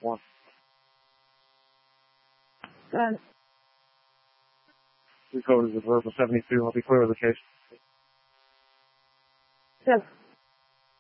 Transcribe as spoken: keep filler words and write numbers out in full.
One. Done. Three code is the verbal seventy-two. I'll be clear of the case. Yes.